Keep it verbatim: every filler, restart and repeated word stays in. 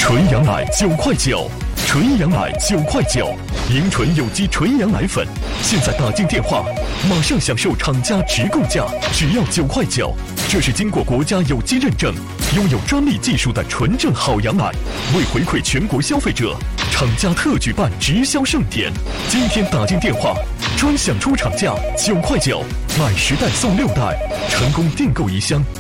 纯羊奶九块九，纯羊奶九块九，迎纯有机纯羊奶粉，现在打进电话，马上享受厂家直供价，只要九块九。这是经过国家有机认证、拥有专利技术的纯正好羊奶。为回馈全国消费者，厂家特举办直销盛典，今天打进电话，专享出厂价九块九，买十袋送六袋，成功订购一箱，